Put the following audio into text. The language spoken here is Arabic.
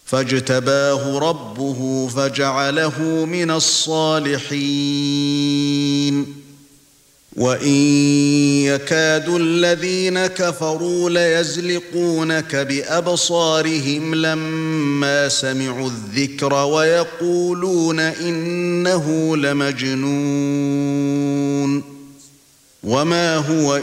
فاجتباه ربه فجعله من الصالحين وَإِن يَكَادُ الَّذِينَ كَفَرُوا لَيَزْلِقُونَكَ بِأَبْصَارِهِمْ لَمَّا سَمِعُوا الذِّكْرَ وَيَقُولُونَ إِنَّهُ لَمَجْنُونٌ وَمَا هُوَ